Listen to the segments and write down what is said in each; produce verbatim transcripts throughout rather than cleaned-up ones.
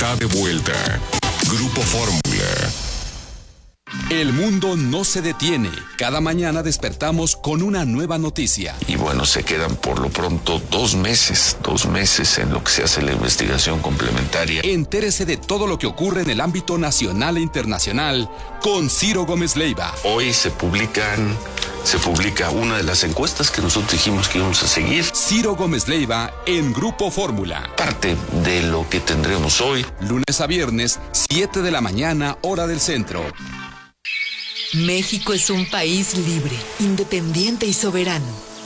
Está de vuelta. Grupo Fórmula. El mundo no se detiene. Cada mañana despertamos con una nueva noticia. Y bueno, se quedan por lo pronto dos meses, dos meses en lo que se hace la investigación complementaria. Entérese de todo lo que ocurre en el ámbito nacional e internacional con Ciro Gómez Leiva. Hoy se publican, se publica una de las encuestas que nosotros dijimos que íbamos a seguir. Ciro Gómez Leiva en Grupo Fórmula. Parte de lo que tendremos hoy. Lunes a viernes, siete de la mañana, hora del centro. México es un país libre, independiente y soberano.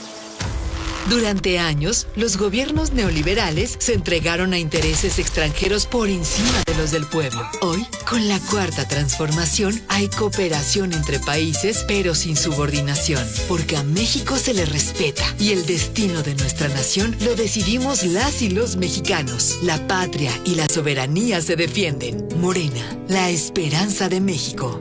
Durante años, los gobiernos neoliberales se entregaron a intereses extranjeros por encima de los del pueblo. Hoy, con la cuarta transformación, hay cooperación entre países, pero sin subordinación, porque a México se le respeta y el destino de nuestra nación lo decidimos las y los mexicanos. La patria y la soberanía se defienden. Morena, la esperanza de México.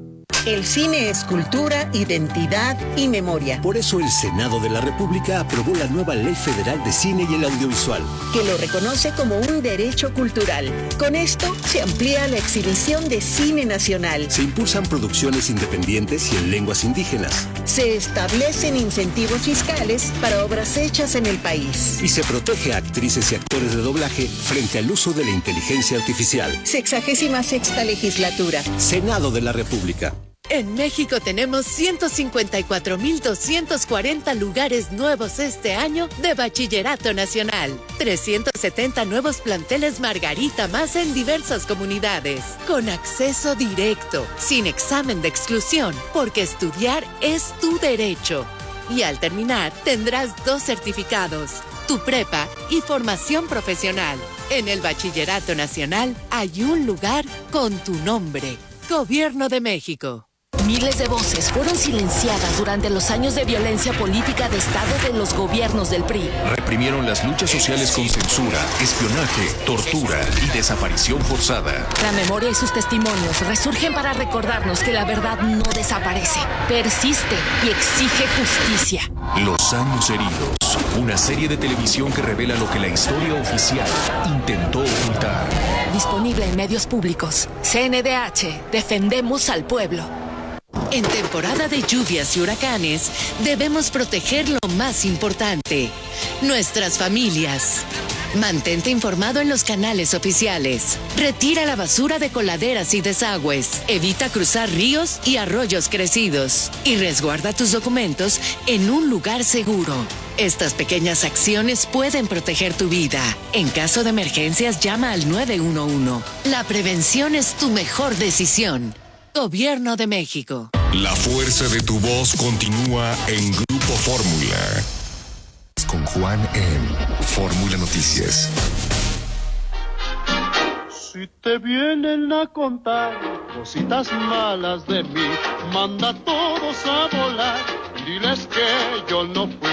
El cine es cultura, identidad y memoria. Por eso el Senado de la República aprobó la nueva Ley Federal de Cine y el Audiovisual, que lo reconoce como un derecho cultural. Con esto se amplía la exhibición de cine nacional. Se impulsan producciones independientes y en lenguas indígenas. Se establecen incentivos fiscales para obras hechas en el país. Y se protege a actrices y actores de doblaje frente al uso de la inteligencia artificial. Sexagésima sexta legislatura. Senado de la República. En México tenemos ciento cincuenta y cuatro mil doscientos cuarenta lugares nuevos este año de Bachillerato Nacional. trescientos setenta nuevos planteles Margarita más en diversas comunidades. Con acceso directo, sin examen de exclusión, porque estudiar es tu derecho. Y al terminar, tendrás dos certificados, tu prepa y formación profesional. En el Bachillerato Nacional hay un lugar con tu nombre. Gobierno de México. Miles de voces fueron silenciadas durante los años de violencia política de Estado de los gobiernos del P R I. Reprimieron las luchas sociales con censura, espionaje, tortura y desaparición forzada. La memoria y sus testimonios resurgen para recordarnos que la verdad no desaparece, persiste y exige justicia. Los años heridos, una serie de televisión que revela lo que la historia oficial intentó ocultar. Disponible en medios públicos. C N D H, defendemos al pueblo. En temporada de lluvias y huracanes, debemos proteger lo más importante, nuestras familias. Mantente informado en los canales oficiales. Retira la basura de coladeras y desagües. Evita cruzar ríos y arroyos crecidos. Y resguarda tus documentos en un lugar seguro. Estas pequeñas acciones pueden proteger tu vida. En caso de emergencias, llama al nueve uno uno. La prevención es tu mejor decisión. Gobierno de México. La fuerza de tu voz continúa en Grupo Fórmula. Con Juan en Fórmula Noticias. Si te vienen a contar cositas malas de mí, manda a todos a volar, diles que yo no fui.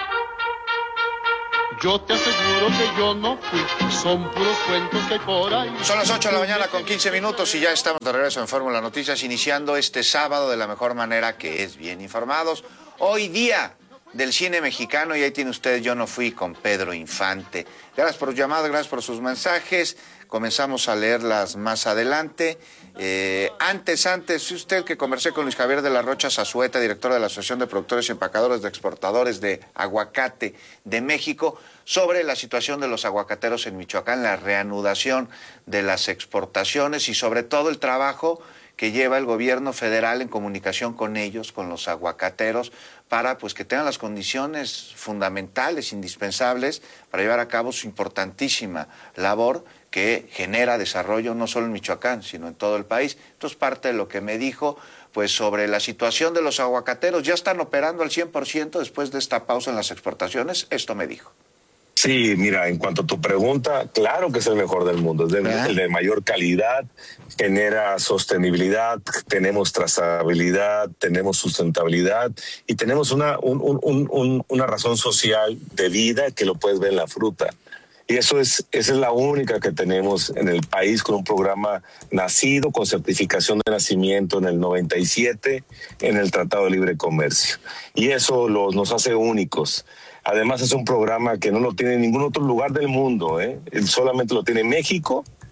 Yo te aseguro que yo no fui, son puros cuentos que por ahí... Son las ocho de la mañana con quince minutos y ya estamos de regreso en Fórmula Noticias, iniciando este sábado de la mejor manera, que es bien informados. Hoy día del cine mexicano, y ahí tiene usted Yo no fui con Pedro Infante. Gracias por los llamados, gracias por sus mensajes. Comenzamos a leerlas más adelante. Eh, antes, antes, usted que conversé con Luis Javier de la Rocha Zazueta, director de la Asociación de Productores y Empacadores de Exportadores de Aguacate de México, sobre la situación de los aguacateros en Michoacán, la reanudación de las exportaciones y sobre todo el trabajo que lleva el gobierno federal en comunicación con ellos, con los aguacateros, para pues que tengan las condiciones fundamentales, indispensables, para llevar a cabo su importantísima labor que genera desarrollo no solo en Michoacán, sino en todo el país. Esto es parte de lo que me dijo pues sobre la situación de los aguacateros. ¿Ya están operando al cien por ciento después de esta pausa en las exportaciones? Esto me dijo. Sí, mira, en cuanto a tu pregunta, claro que es el mejor del mundo, es de, el de mayor calidad, genera sostenibilidad, tenemos trazabilidad, tenemos sustentabilidad y tenemos una, un, un, un, una razón social de vida que lo puedes ver en la fruta. Y eso es, esa es la única que tenemos en el país, con un programa nacido con certificación de nacimiento en el noventa y siete en el Tratado de Libre Comercio. Y eso los, nos hace únicos. Además es un programa que no lo tiene en ningún otro lugar del mundo, ¿eh? Solamente lo tiene México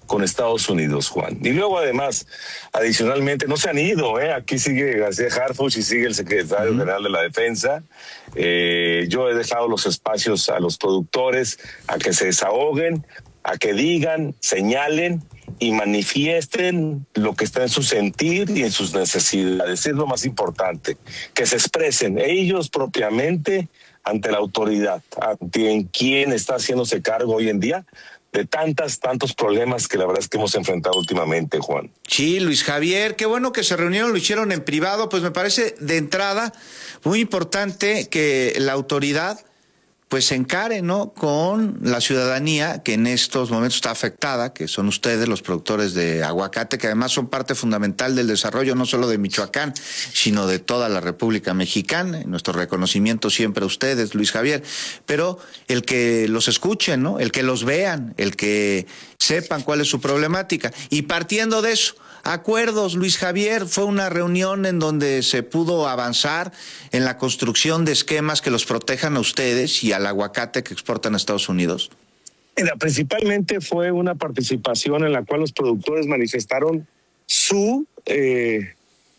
con Estados Unidos, Juan. Y luego, además, adicionalmente, no se han ido, ¿eh? Aquí sigue García Harfuch y sigue el secretario uh-huh. general de la Defensa. Eh, yo he dejado los espacios a los productores a que se desahoguen, a que digan, señalen y manifiesten lo que está en su sentir y en sus necesidades. Es lo más importante, que se expresen ellos propiamente ante la autoridad, ante quien está haciéndose cargo hoy en día de tantas, tantos problemas que la verdad es que hemos enfrentado últimamente, Juan. Sí, Luis Javier, qué bueno que se reunieron, lo hicieron en privado, pues me parece de entrada muy importante que la autoridad pues se encare, ¿no?, con la ciudadanía que en estos momentos está afectada, que son ustedes, los productores de aguacate, que además son parte fundamental del desarrollo no solo de Michoacán, sino de toda la República Mexicana. Nuestro reconocimiento siempre a ustedes, Luis Javier, pero el que los escuchen, ¿no?, el que los vean, el que sepan cuál es su problemática. Y partiendo de eso, acuerdos, Luis Javier, fue una reunión en donde se pudo avanzar en la construcción de esquemas que los protejan a ustedes y al aguacate que exportan a Estados Unidos. Mira, principalmente fue una participación en la cual los productores manifestaron su, eh,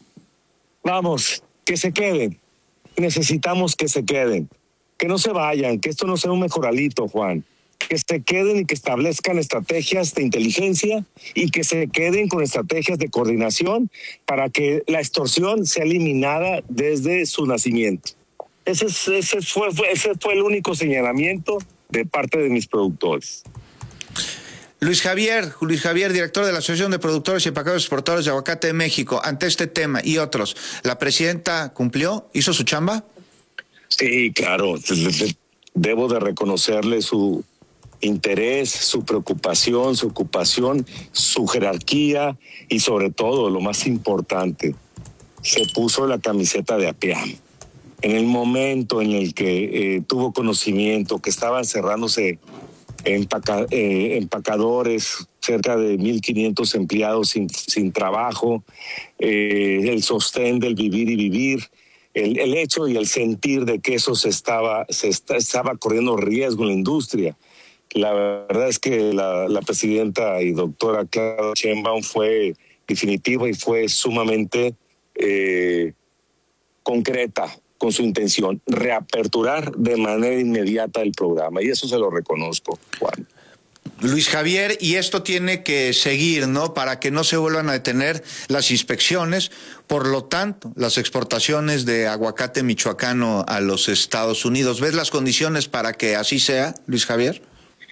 vamos, que se queden. Necesitamos que se queden, que no se vayan, que esto no sea un mejoralito, Juan. Que se queden y que establezcan estrategias de inteligencia y que se queden con estrategias de coordinación para que la extorsión sea eliminada desde su nacimiento. Ese, es, ese, fue, ese fue el único señalamiento de parte de mis productores. Luis Javier, Luis Javier, director de la Asociación de Productores y Empacadores Exportadores de Aguacate de México, ante este tema y otros, ¿la presidenta cumplió? ¿Hizo su chamba? Sí, claro. Debo de reconocerle su interés, su preocupación, su ocupación, su jerarquía y sobre todo, lo más importante, se puso la camiseta de APIAM. En el momento en el que eh, tuvo conocimiento que estaban cerrándose empaca, eh, empacadores, cerca de mil quinientos empleados sin, sin trabajo, eh, el sostén del vivir y vivir, el, el hecho y el sentir de que eso se estaba, se está, estaba corriendo riesgo en la industria. La verdad es que la, la presidenta y doctora Claudia Sheinbaum fue definitiva y fue sumamente eh, concreta con su intención, reaperturar de manera inmediata el programa, y eso se lo reconozco, Juan. Luis Javier, y esto tiene que seguir, ¿no?, para que no se vuelvan a detener las inspecciones, por lo tanto, las exportaciones de aguacate michoacano a los Estados Unidos. ¿Ves las condiciones para que así sea, Luis Javier?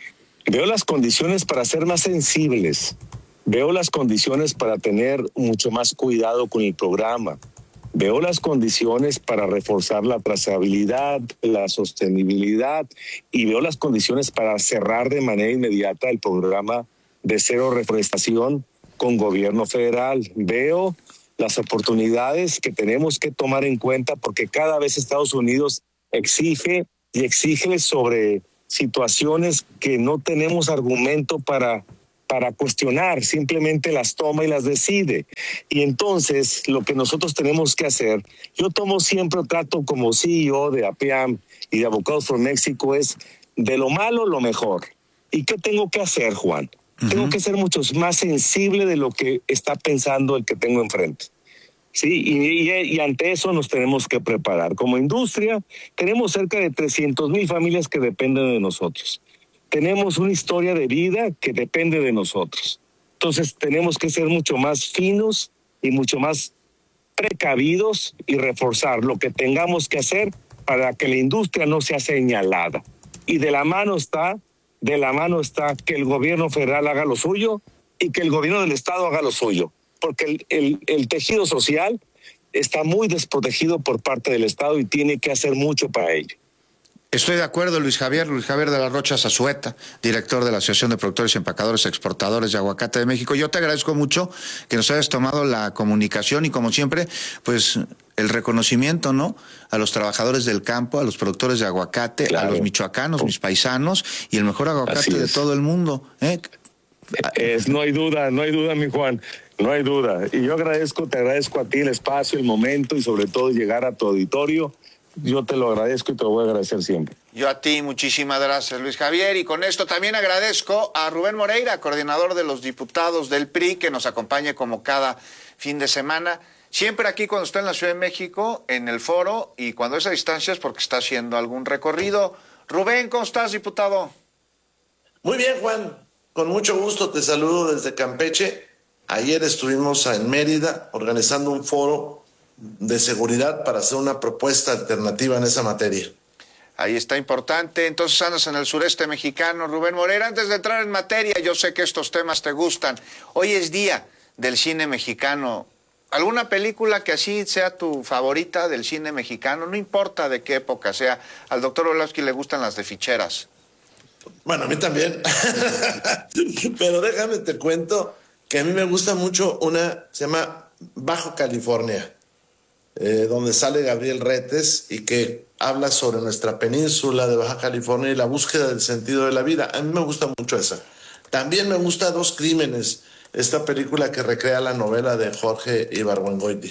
Veo las condiciones para ser más sensibles, veo las condiciones para tener mucho más cuidado con el programa, veo las condiciones para reforzar la trazabilidad, la sostenibilidad, y veo las condiciones para cerrar de manera inmediata el programa de cero reforestación con gobierno federal. Veo las oportunidades que tenemos que tomar en cuenta porque cada vez Estados Unidos exige y exige sobre situaciones que no tenemos argumento para, para cuestionar, simplemente las toma y las decide. Y entonces lo que nosotros tenemos que hacer, yo tomo siempre, trato como C E O de APIAM y de Avocados for México, es de lo malo lo mejor. ¿Y qué tengo que hacer, Juan? Uh-huh. Tengo que ser mucho más sensible de lo que está pensando el que tengo enfrente. Sí, y, y, y ante eso nos tenemos que preparar. Como industria, tenemos cerca de trescientas mil familias que dependen de nosotros. Tenemos una historia de vida que depende de nosotros. Entonces, tenemos que ser mucho más finos y mucho más precavidos y reforzar lo que tengamos que hacer para que la industria no sea señalada. Y de la mano está, de la mano está que el gobierno federal haga lo suyo y que el gobierno del estado haga lo suyo. Porque el, el, el tejido social está muy desprotegido por parte del Estado y tiene que hacer mucho para ello. Estoy de acuerdo, Luis Javier, Luis Javier de la Rocha Zazueta, director de la Asociación de Productores y Empacadores Exportadores de Aguacate de México. Yo te agradezco mucho que nos hayas tomado la comunicación y, como siempre, pues el reconocimiento, ¿no?, a los trabajadores del campo, a los productores de aguacate, claro, a los michoacanos, mis paisanos, y el mejor aguacate de todo el mundo, ¿eh? Es, no hay duda, no hay duda, mi Juan. No hay duda. Y yo agradezco, te agradezco a ti el espacio, el momento y sobre todo llegar a tu auditorio. Yo te lo agradezco y te lo voy a agradecer siempre. Yo a ti, muchísimas gracias, Luis Javier. Y con esto también agradezco a Rubén Moreira, coordinador de los diputados del P R I, que nos acompañe como cada fin de semana. Siempre aquí cuando está en la Ciudad de México, en el foro, y cuando es a distancia es porque está haciendo algún recorrido. Rubén, ¿cómo estás, diputado? Muy bien, Juan. Con mucho gusto te saludo desde Campeche. Ayer estuvimos en Mérida organizando un foro de seguridad para hacer una propuesta alternativa en esa materia. Ahí está importante. Entonces andas en el sureste mexicano, Rubén Moreira. Antes de entrar en materia, yo sé que estos temas te gustan. Hoy es día del cine mexicano. ¿Alguna película que así sea tu favorita del cine mexicano? No importa de qué época sea. Al doctor Orlowski le gustan las de ficheras. Bueno, a mí también. Pero déjame te cuento que a mí me gusta mucho una, se llama Bajo California, eh, donde sale Gabriel Retes y que habla sobre nuestra península de Baja California y la búsqueda del sentido de la vida. A mí me gusta mucho esa. También me gusta Dos Crímenes, esta película que recrea la novela de Jorge Ibargüengoitia.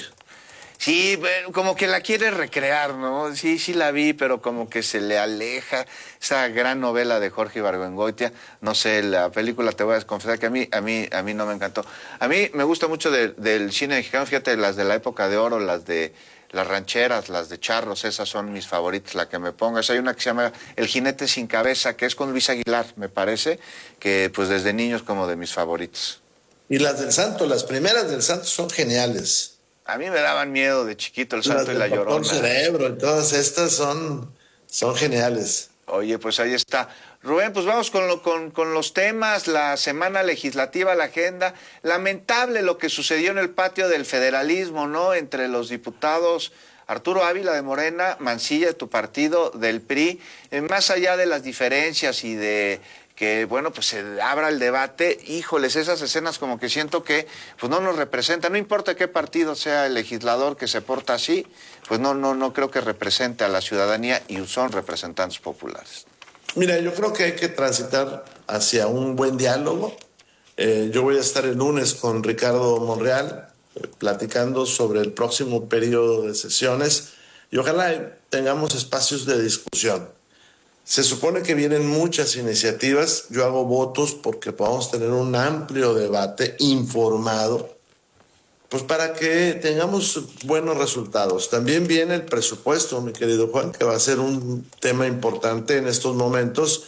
Sí, como que la quiere recrear, ¿no? Sí, sí la vi, pero como que se le aleja esa gran novela de Jorge Ibargüengoitia. No sé, la película, te voy a confesar que a mí, a mí, a mí no me encantó. A mí me gusta mucho de, del cine mexicano, fíjate, las de la época de oro, las de las rancheras, las de charros, esas son mis favoritas, la que me pongas. Hay una que se llama El jinete sin cabeza, que es con Luis Aguilar, me parece, que pues desde niños como de mis favoritos. Y las del Santo, las primeras del Santo son geniales. A mí me daban miedo de chiquito El Santo y la Llorona. El Cerebro, y todas estas son, son geniales. Oye, pues ahí está. Rubén, pues vamos con, lo, con, con los temas, la semana legislativa, la agenda. Lamentable lo que sucedió en el patio del federalismo, ¿no? Entre los diputados Arturo Ávila de Morena, Mancilla de tu partido, del P R I. Eh, más allá de las diferencias y de que, bueno, pues se abra el debate, híjoles, esas escenas como que siento que pues no nos representan. No importa qué partido sea el legislador que se porta así, pues no, no, no creo que represente a la ciudadanía y son representantes populares. Mira, yo creo que hay que transitar hacia un buen diálogo. Eh, yo voy a estar el lunes con Ricardo Monreal eh, platicando sobre el próximo periodo de sesiones y ojalá tengamos espacios de discusión. Se supone que vienen muchas iniciativas. Yo hago votos porque podamos tener un amplio debate informado, pues para que tengamos buenos resultados. También viene el presupuesto, mi querido Juan, que va a ser un tema importante en estos momentos,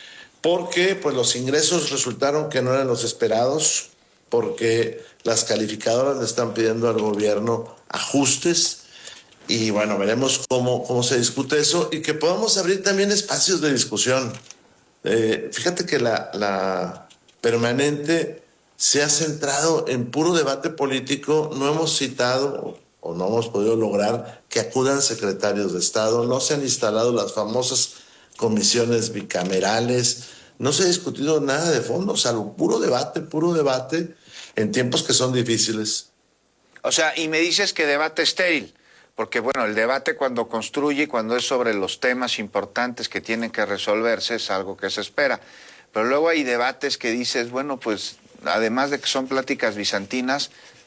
porque pues los ingresos resultaron que no eran los esperados, porque las calificadoras le están pidiendo al gobierno ajustes. Y bueno, veremos cómo, cómo se discute eso y que podamos abrir también espacios de discusión. Eh, fíjate que la, la permanente se ha centrado en puro debate político. No hemos citado o no hemos podido lograr que acudan secretarios de Estado. No se han instalado las famosas comisiones bicamerales. No se ha discutido nada de fondo, salvo puro debate, puro debate en tiempos que son difíciles. O sea, y me dices que debate estéril. Porque, bueno, el debate cuando construye, cuando es sobre los temas importantes que tienen que resolverse, es algo que se espera. Pero luego hay debates que dices, bueno, pues, además de que son pláticas bizantinas,